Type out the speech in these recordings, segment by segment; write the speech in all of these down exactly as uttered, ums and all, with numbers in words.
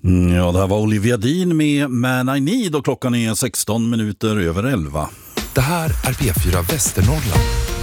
Mm, ja, det här var Olivia Dean med Man I Need och klockan är sexton minuter över elva. Det här är P fyra Västernorrland.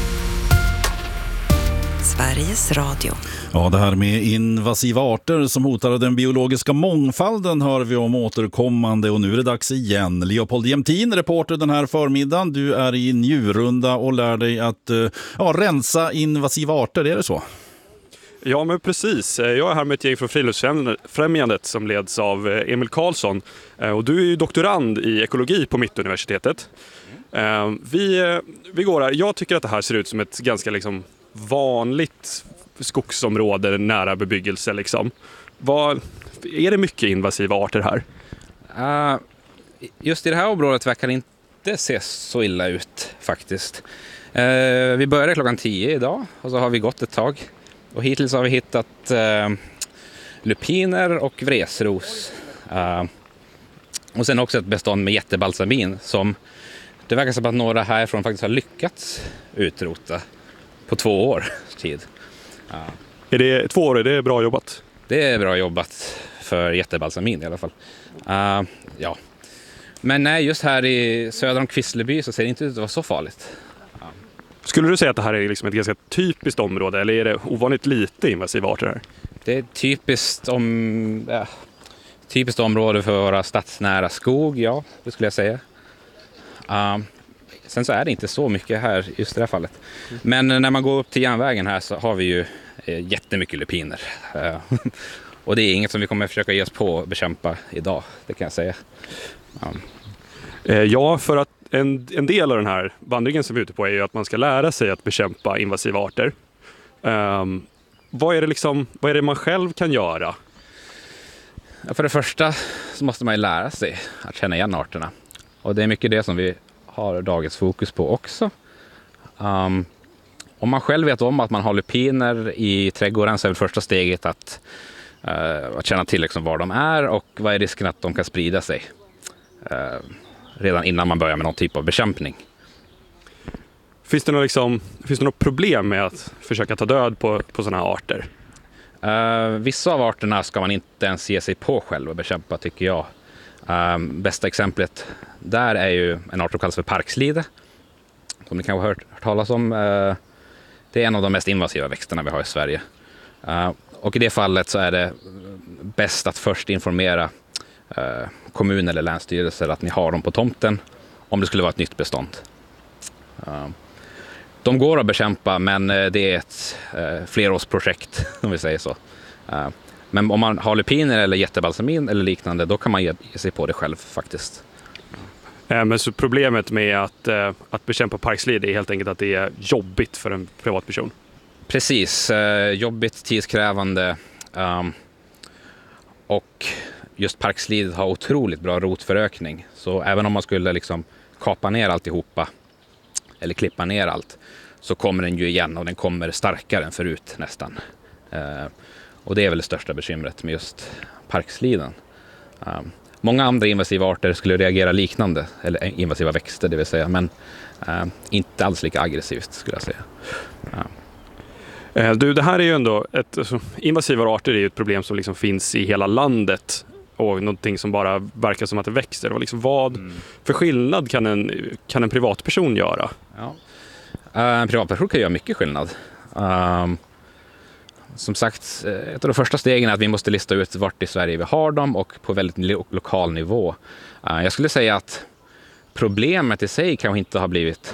Sveriges Radio. Ja, det här med invasiva arter som hotar den biologiska mångfalden hör vi om återkommande och nu är det dags igen. Leopold Jämtin, reporter den här förmiddagen. Du är i Njurunda och lär dig att ja, rensa invasiva arter, är det så? Ja, men precis. Jag är här med ett gäng från Friluftsfrämjandet som leds av Emil Karlsson. Och du är ju doktorand i ekologi på Mittuniversitetet. Mm. Vi, vi går här. Jag tycker att det här ser ut som ett ganska liksom vanligt skogsområde nära bebyggelse. Liksom. Vad, är det mycket invasiva arter här? Uh, just i det här området verkar det inte se så illa ut faktiskt. Uh, vi började klockan tio idag och så har vi gått ett tag. Och hittills har vi hittat uh, lupiner och vresros. Uh, och sen också ett bestånd med jättebalsamin som det verkar som att några härifrån faktiskt har lyckats utrota på två år tid. Uh, är det två år? Är det bra jobbat? Det är bra jobbat för jättebalsamin i alla fall. Uh, ja. Men nej, just här i söder om Kvissleby så ser det inte ut att vara så farligt. Uh. Skulle du säga att det här är liksom ett ganska typiskt område eller är det ovanligt lite invasiva arter här? Det är typiskt, om, äh, typiskt område för våra stadsnära skog, ja, det skulle jag säga. Uh, sen så är det inte så mycket här just i det här fallet. Men när man går upp till järnvägen här så har vi ju eh, jättemycket lupiner. Uh, och det är inget som vi kommer att försöka ge oss på att bekämpa idag, det kan jag säga. Um. Uh, ja, för att en, en del av den här vandringen som vi är ute på är ju att man ska lära sig att bekämpa invasiva arter. Um, vad, är det liksom, vad är det man själv kan göra? Ja, för det första så måste man ju lära sig att känna igen arterna. Och det är mycket det som vi har dagens fokus på också. Um, om man själv vet om att man har lupiner i trädgården så är det första steget att, uh, att känna till liksom var de är och vad är risken att de kan sprida sig. Uh, redan innan man börjar med någon typ av bekämpning. Finns det något, liksom, finns det något problem med att försöka ta död på, på sådana här arter? Uh, vissa av arterna ska man inte ens ge sig på själv och bekämpa, tycker jag. Uh, bästa exemplet där är ju en art som kallas för parkslide. Som ni kanske har hört, hört talas om. Uh, det är en av de mest invasiva växterna vi har i Sverige. Uh, och i det fallet så är det bäst att först informera uh, kommun eller länsstyrelser att ni har dem på tomten om det skulle vara ett nytt bestånd. Uh, de går att bekämpa, men det är ett uh, flerårsprojekt om vi säger så. Uh, men om man har lupiner eller jättebalsamin eller liknande, då kan man ge, ge sig på det själv faktiskt. Uh, men så problemet med att, uh, att bekämpa parkslide är helt enkelt att det är jobbigt för en privatperson? Precis, uh, jobbigt, tidskrävande um, och just parkslide har otroligt bra rotförökning. Så även om man skulle liksom kapa ner alltihopa eller klippa ner allt så kommer den ju igen och den kommer starkare än förut nästan. Uh, och det är väl det största bekymret med just parksliden. Uh, många andra invasiva arter skulle reagera liknande, eller invasiva växter det vill säga, men uh, inte alls lika aggressivt skulle jag säga. Uh. Du, det här är ju ändå ett, alltså, invasiva arter är ju ett problem som liksom finns i hela landet och någonting som bara verkar som att det växer. Och liksom vad mm. för skillnad kan en, kan en privatperson göra? Ja. Uh, en privatperson kan göra mycket skillnad. Um, som sagt, ett av de första stegen är att vi måste lista ut vart i Sverige vi har dem och på väldigt lo- lokal nivå. Uh, jag skulle säga att problemet i sig kanske inte har blivit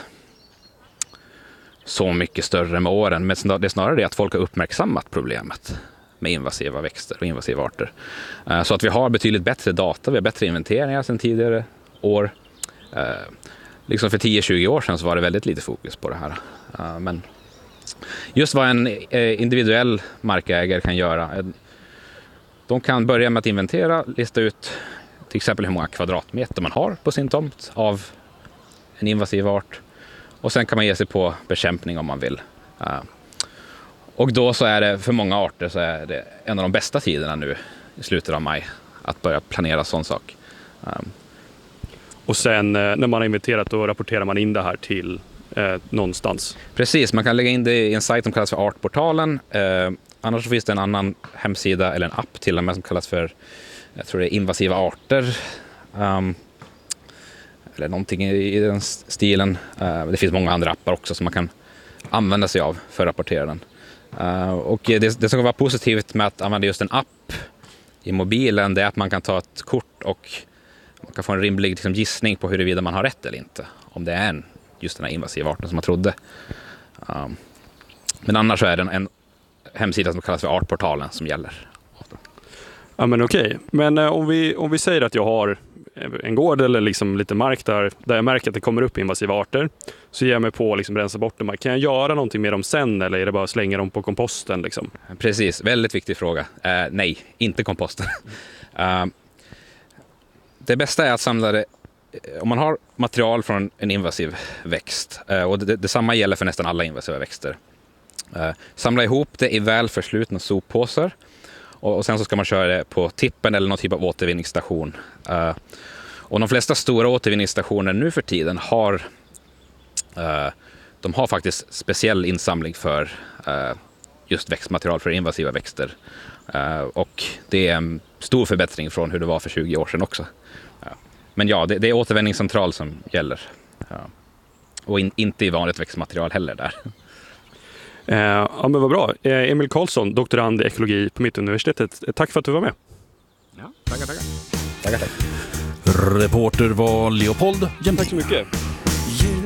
så mycket större med åren, men det är snarare det att folk har uppmärksammat problemet med invasiva växter och invasiva arter. Uh, så att vi har betydligt bättre data, vi har bättre inventeringar sedan tidigare år. Uh, liksom för tio till tjugo år sedan så var det väldigt lite fokus på det här. Uh, men just vad en uh, individuell markägare kan göra. Uh, de kan börja med att inventera, lista ut till exempel hur många kvadratmeter man har på sin tomt av en invasiv art. Och sen kan man ge sig på bekämpning om man vill. Uh, och då så är det för många arter så är det en av de bästa tiderna nu i slutet av maj att börja planera sån sak. Um, och sen när man har inventerat då rapporterar man in det här till eh, någonstans? Precis, man kan lägga in det i en sajt som kallas för Artportalen. Eh, annars finns det en annan hemsida eller en app till och med som kallas för jag tror det är invasiva arter. Um, eller någonting i, i den stilen. Uh, det finns många andra appar också som man kan använda sig av för att rapportera den. Uh, och det, det som kan vara positivt med att använda just en app i mobilen, det är att man kan ta ett kort och man kan få en rimlig liksom, gissning på huruvida man har rätt eller inte. Om det är en, just den här invasiva arten som man trodde. Um, men annars så är det en, en hemsida som kallas för Artportalen som gäller. Ja, men okej. Men eh, om, vi, om vi säger att jag har en gård eller liksom lite mark där, där jag märker att det kommer upp invasiva arter, så ger jag mig på att liksom rensa bort dem. Kan jag göra någonting med dem sen, eller är det bara att slänga dem på komposten? Liksom? Precis, väldigt viktig fråga. Uh, nej, inte komposten. uh, det bästa är att samla det om man har material från en invasiv växt, uh, och det, detsamma gäller för nästan alla invasiva växter. Uh, samla ihop det i väl förslutna soppåsar. Och sen så ska man köra det på tippen eller någon typ av återvinningsstation. Uh, och de flesta stora återvinningsstationer nu för tiden har, uh, de har faktiskt speciell insamling för uh, just växtmaterial för invasiva växter. Uh, och det är en stor förbättring från hur det var för tjugo år sedan också. Uh, men ja, det, det är återvinningscentral som gäller. Uh, och in, inte i vanligt växtmaterial heller där. Eh, ja, men vad bra. Eh, Emil Karlsson, doktorand i ekologi på Mittuniversitetet. Eh, tack för att du var med. Ja, tackar, tackar. Tackar, tackar. Reporter var Leopold Jämtin. Tack så mycket.